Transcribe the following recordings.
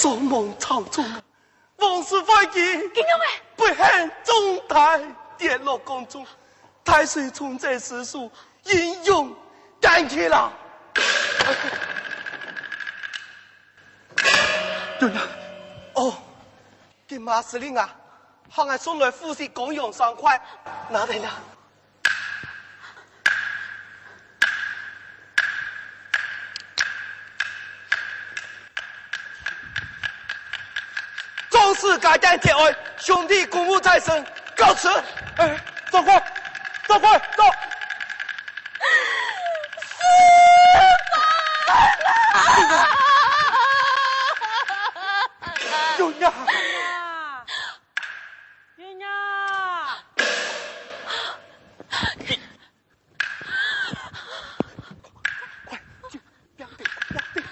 双梦草中啊，往事快记， 金勇哎， 不幸中台跌落宫中，太岁从这时数，英勇赶去了。对呀，哦，给马司令啊，向俺送来富士公用3块，拿来了。壮士敢担铁爱，兄弟公务在身，告辞。哎，走快，走快，走。有呀， 有呀， 快，去，两队，两队。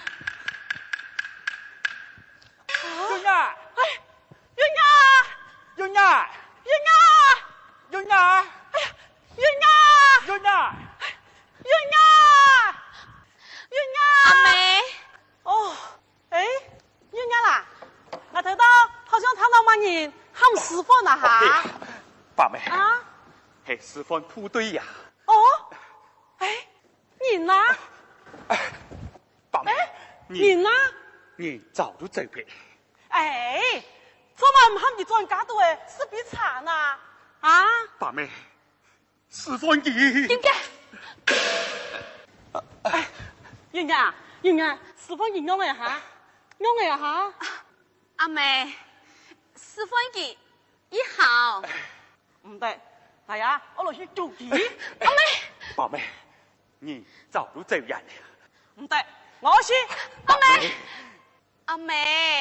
有呀，哎，有呀， 有呀， 有呀， 有呀， 哎呀，有呀， 有呀， 有呀，有呀， 阿妹， 哦，哎，有呀啦，我睇到好像睇到乜人喊师傅啦哈， 爸妹， 啊， 系师傅部队呀。 哦，哎，人啦， 爸妹， 人啦， 你早就走回。 哎，做乜唔喊你专家度诶，是比惨呐，啊， 爸妹，师傅你。 點解？哎，人啊，人啊，師傅形容嚟吓，用嚟啊吓， 阿妹，师傅佢一好， 唔得，係啊，我落去做嘢。 阿妹， 爸妹，你早就走人了。 唔得，我去。 阿妹，阿妹。